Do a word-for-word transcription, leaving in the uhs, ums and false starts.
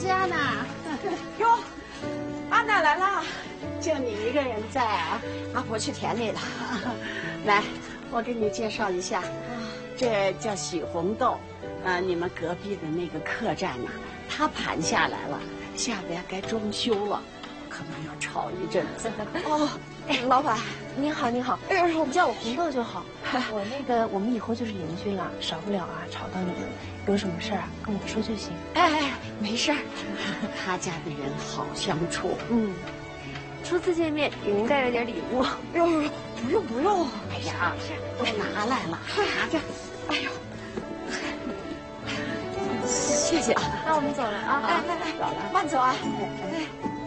家呢。 哟，阿奶来了，就你一个人在啊？阿婆去田里了。来，我给你介绍一下，这叫许红豆，呃，你们隔壁的那个客栈呐、啊，它盘下来了，下边该装修了，可能要吵一阵子。 哦，哎，老板您好，您好，哎，我们叫我红豆就好。我那个，我们以后就是邻居了，少不了啊吵到你们。有什么事儿啊，跟我说就行。 哎哎，没事儿，他家的人好相处。 嗯，初次见面给您带了点礼物。 哟，不用不用。哎呀，都拿来了，拿着。哎呦，谢谢啊。 那我们走了啊！ 来来来，慢走啊。哎。